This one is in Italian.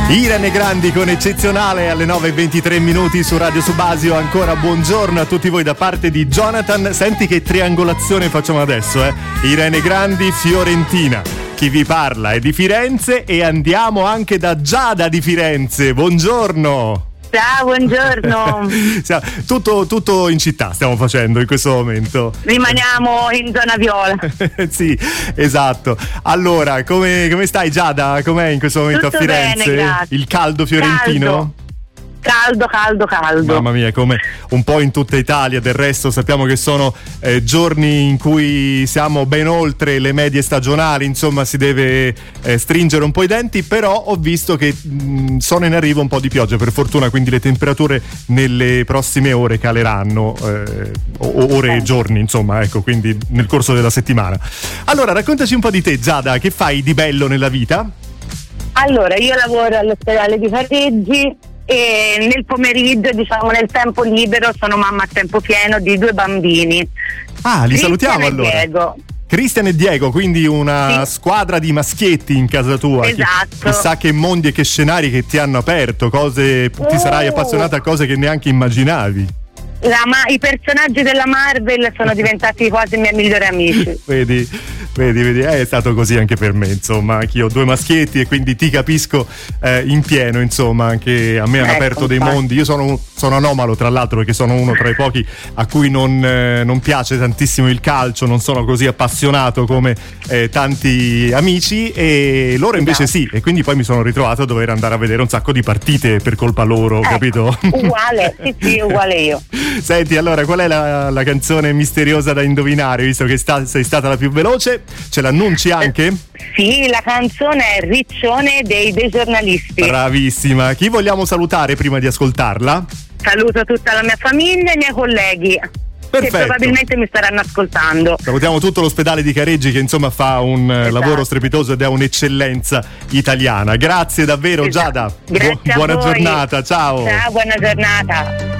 Irene Grandi con Eccezionale alle 9:23 su Radio Subasio. Ancora buongiorno a tutti voi da parte di Jonathan. Senti che triangolazione facciamo adesso, Irene Grandi, Fiorentina. Chi vi parla è di Firenze e andiamo anche da Giada di Firenze. Buongiorno. Ciao, buongiorno. Tutto in città stiamo facendo in questo momento. Rimaniamo in zona viola. Sì, esatto. Allora, come stai Giada? Com'è in questo momento tutto a Firenze? Bene, grazie. Il caldo fiorentino? Caldo. Mamma mia, come un po' in tutta Italia. Del resto sappiamo che sono giorni in cui siamo ben oltre le medie stagionali, insomma si deve stringere un po' i denti, però ho visto che sono in arrivo un po' di pioggia per fortuna, quindi le temperature nelle prossime ore caleranno, ore e giorni, insomma, ecco, quindi nel corso della settimana. Allora raccontaci un po' di te Giada, che fai di bello nella vita? Allora, io lavoro all'ospedale di Parigi e nel pomeriggio, diciamo nel tempo libero, sono mamma a tempo pieno di 2 bambini. Ah, li salutiamo Cristian allora. e Diego. Cristian e Diego, quindi una squadra di maschietti in casa tua. Esatto. Chissà che mondi e che scenari che ti hanno aperto, ti sarai appassionata a cose che neanche immaginavi. I personaggi della Marvel sono diventati quasi i miei migliori amici. Vedi, è stato così anche per me, insomma, anch'io ho 2 maschietti e quindi ti capisco in pieno, insomma, anche a me hanno aperto dei mondi. Io sono anomalo, tra l'altro, perché sono uno tra i pochi a cui non piace tantissimo il calcio, non sono così appassionato come tanti amici, e loro invece sì, e quindi poi mi sono ritrovato a dover andare a vedere un sacco di partite per colpa loro, capito? Uguale, sì, uguale io. Senti, allora, qual è la canzone misteriosa da indovinare, visto che sei stata la più veloce? Ce l'annunci anche? Sì, la canzone è Riccione dei Giornalisti. Bravissima. Chi vogliamo salutare prima di ascoltarla? Saluto tutta la mia famiglia e i miei colleghi. Perfetto. Che probabilmente mi staranno ascoltando. Salutiamo tutto l'ospedale di Careggi, che insomma fa un lavoro strepitoso ed è un'eccellenza italiana. Grazie davvero Giada. Grazie Buona a voi. giornata, ciao. Ciao, buona giornata.